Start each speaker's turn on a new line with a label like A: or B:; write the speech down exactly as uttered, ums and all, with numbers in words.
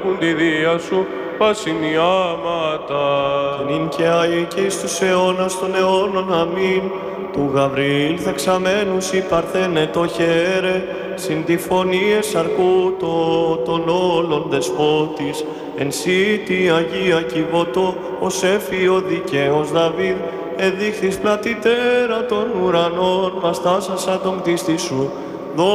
A: έχουν τη δία σου πασινιάματα.
B: Και νυν και αεί και εις τους αιώνας των αιώνων, αμήν. Του Γαβριήλ δεξαμένους η Παρθένε το χαίρε, συν τη φωνή εσαρκούτο των όλων δεσπότης, εν σύ τη Αγία Κιβωτό, ως έφιο δικαίος Δαβίδ, εδείχθης πλατητέρα των ουρανών, βαστάσασα τον κτίστη σου,